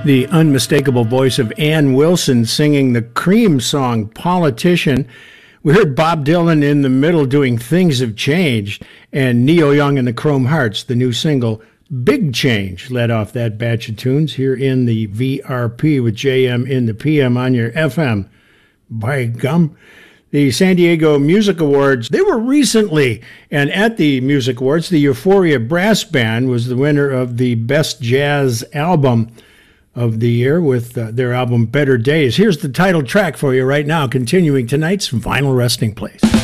The unmistakable voice of Ann Wilson singing the Cream song Politician. We heard Bob Dylan in the middle doing Things Have Changed, and Neil Young and the Chrome Hearts, the new single Big Change, led off that batch of tunes here in the VRP with JM in the PM on your FM. By gum. The San Diego Music Awards, they were recently, and at the Music Awards, the Euphoria Brass Band was the winner of the Best Jazz Album of the year with their album Better Days. Here's the title track for you right now, continuing tonight's Vinyl Resting Place.